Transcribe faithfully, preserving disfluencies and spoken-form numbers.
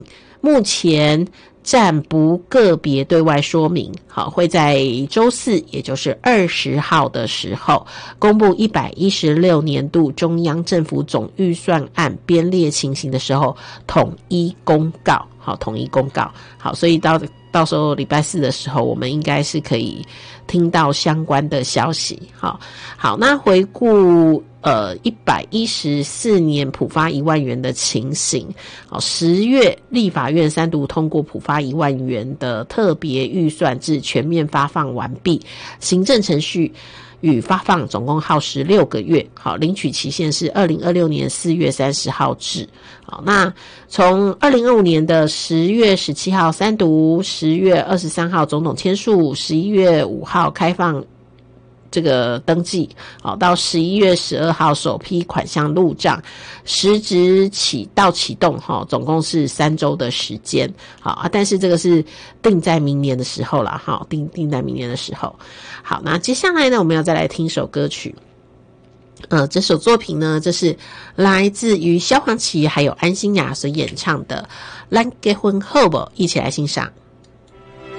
目前暂不个别对外说明，好，会在周四，也就是二十号的时候，公布一百一十六年度中央政府总预算案编列情形的时候，统一公告，好，统一公告，好，所以到到时候礼拜四的时候，我们应该是可以听到相关的消息，好，好，那回顾呃，一百一十四年普发一万元的情形，好，十月立法院三读通过普发一万元的特别预算至全面发放完毕，行政程序与发放总共耗时六个月，好，领取期限是二零二六年四月三十号止。好，那从二零二五年的十月十七号三读，十月二十三号总统签署，十一月五号开放这个登记，好，到十一月十二号首批款项入账，实质起到启动，哈，总共是三周的时间，好啊，但是这个是定在明年的时候啦，哈，定定在明年的时候。好，那接下来呢，我们要再来听首歌曲，呃，这首作品呢，这是来自于萧煌奇还有安心亚所演唱的《咱结婚好不》，一起来欣赏。